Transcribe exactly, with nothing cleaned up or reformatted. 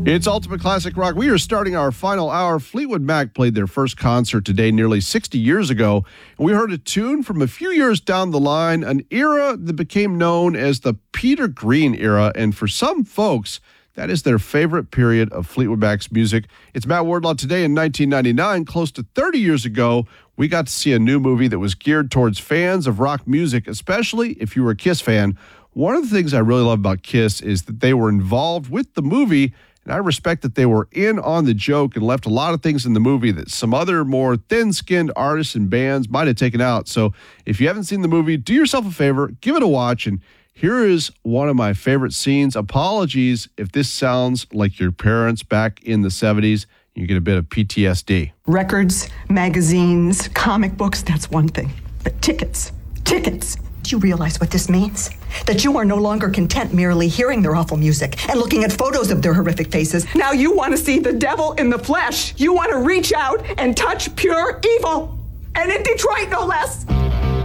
It's Ultimate Classic Rock. We are starting our final hour. Fleetwood Mac played their first concert today nearly sixty years ago. We heard a tune from a few years down the line, an era that became known as the Peter Green era. And for some folks, that is their favorite period of Fleetwood Mac's music. It's Matt Wardlaw. Today in nineteen ninety-nine, close to thirty years ago, we got to see a new movie that was geared towards fans of rock music, especially if you were a Kiss fan. One of the things I really love about Kiss is that they were involved with the movie, and I respect that they were in on the joke and left a lot of things in the movie that some other more thin-skinned artists and bands might have taken out. So if you haven't seen the movie, do yourself a favor, give it a watch. And here is one of my favorite scenes. Apologies if this sounds like your parents back in the seventies. You get a bit of P T S D. Records, magazines, comic books, that's one thing. But tickets, tickets. Do you realize what this means? That you are no longer content merely hearing their awful music and looking at photos of their horrific faces. Now you want to see the devil in the flesh. You want to reach out and touch pure evil. And in Detroit, no less.